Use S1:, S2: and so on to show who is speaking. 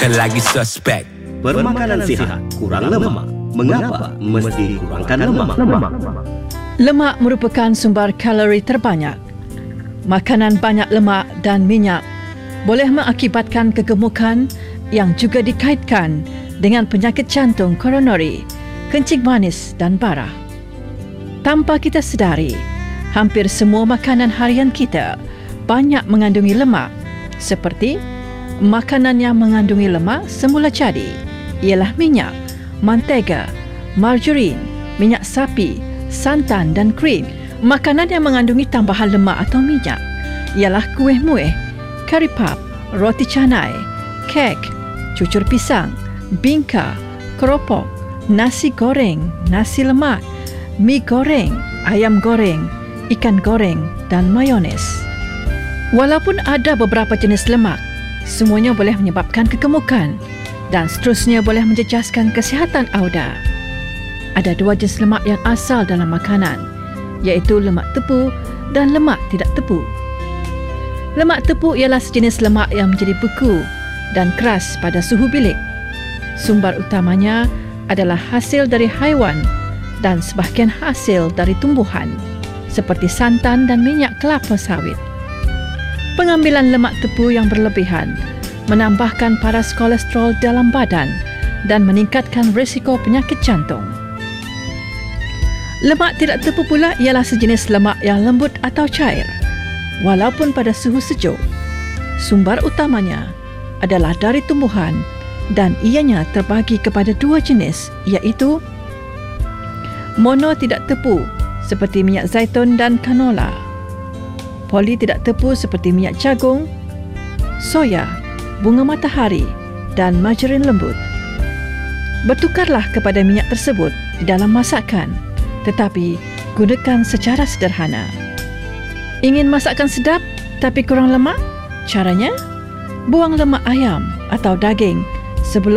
S1: lagi suspek.
S2: Bermakanan sihat, kurang lemak. Mengapa mesti kurangkan lemak?
S3: Lemak merupakan sumber kalori terbanyak. Makanan banyak lemak dan minyak boleh mengakibatkan kegemukan yang juga dikaitkan dengan penyakit jantung koronari, kencing manis dan darah. Tanpa kita sedari, hampir semua makanan harian kita banyak mengandungi lemak, seperti makanan yang mengandungi lemak semula jadi ialah minyak, mantega, margarin, minyak sapi, santan dan krim. Makanan yang mengandungi tambahan lemak atau minyak ialah kuih muih, kari puff, roti canai, kek, cucur pisang, bingka, keropok, nasi goreng, nasi lemak, mi goreng, ayam goreng, ikan goreng dan mayones. Walaupun ada beberapa jenis lemak, semuanya boleh menyebabkan kegemukan dan seterusnya boleh menjejaskan kesihatan anda. Ada dua jenis lemak yang asal dalam makanan, iaitu lemak tepu dan lemak tidak tepu. Lemak tepu ialah sejenis lemak yang menjadi beku dan keras pada suhu bilik. Sumber utamanya adalah hasil dari haiwan dan sebahagian hasil dari tumbuhan, seperti santan dan minyak kelapa sawit. Pengambilan lemak tepu yang berlebihan menambahkan paras kolesterol dalam badan dan meningkatkan risiko penyakit jantung. Lemak tidak tepu pula ialah sejenis lemak yang lembut atau cair, walaupun pada suhu sejuk. Sumber utamanya adalah dari tumbuhan dan ianya terbagi kepada dua jenis, iaitu mono tidak tepu seperti minyak zaitun dan canola, poli tidak tepu seperti minyak jagung, soya, bunga matahari dan margarin lembut. Bertukarlah kepada minyak tersebut di dalam masakan, tetapi gunakan secara sederhana. Ingin masakan sedap tapi kurang lemak? Caranya, buang lemak ayam atau daging sebelum